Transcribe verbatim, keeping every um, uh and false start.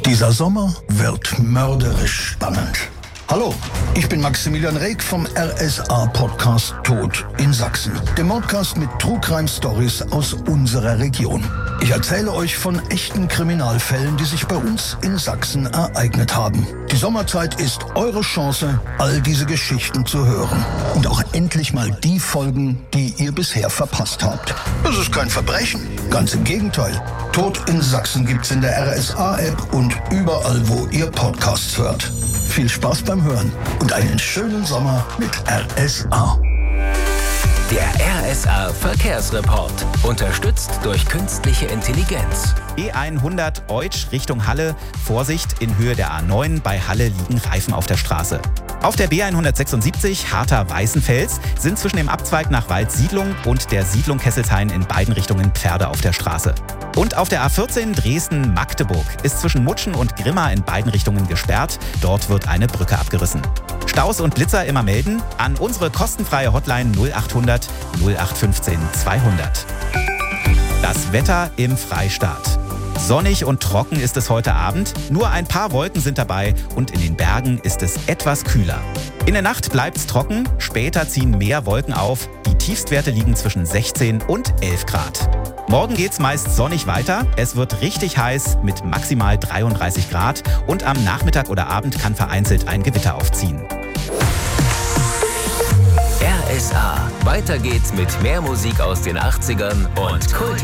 Dieser Sommer wird mörderisch spannend. Hallo, ich bin Maximilian Reg vom R S A-Podcast Tod in Sachsen, dem Podcast mit True Crime Stories aus unserer Region. Ich erzähle euch von echten Kriminalfällen, die sich bei uns in Sachsen ereignet haben. Die Sommerzeit ist eure Chance, all diese Geschichten zu hören. Und auch endlich mal die Folgen, die ihr bisher verpasst habt. Das ist kein Verbrechen, ganz im Gegenteil. Tod in Sachsen gibt's in der R S A-App und überall, wo ihr Podcasts hört. Viel Spaß beim Hören und einen schönen Sommer mit R S A. Der R S A Verkehrsreport, unterstützt durch künstliche Intelligenz. B hundert Eutsch Richtung Halle. Vorsicht, in Höhe der A neun bei Halle liegen Reifen auf der Straße. Auf der B hundertsechsundsiebzig Harter-Weißenfels sind zwischen dem Abzweig nach Waldsiedlung und der Siedlung Kesselshain in beiden Richtungen Pferde auf der Straße. Und auf der A vierzehn Dresden-Magdeburg ist zwischen Mutschen und Grimma in beiden Richtungen gesperrt. Dort wird eine Brücke abgerissen. Staus und Blitzer immer melden an unsere kostenfreie Hotline null achthundert null acht fünfzehn zweihundert. Das Wetter im Freistaat. Sonnig und trocken ist es heute Abend, nur ein paar Wolken sind dabei und in den Bergen ist es etwas kühler. In der Nacht bleibt's trocken, später ziehen mehr Wolken auf, die Tiefstwerte liegen zwischen sechzehn und elf Grad. Morgen geht's meist sonnig weiter, es wird richtig heiß mit maximal dreiunddreißig Grad und am Nachmittag oder Abend kann vereinzelt ein Gewitter aufziehen. R S A. Weiter geht's mit mehr Musik aus den achtzigern und Kult.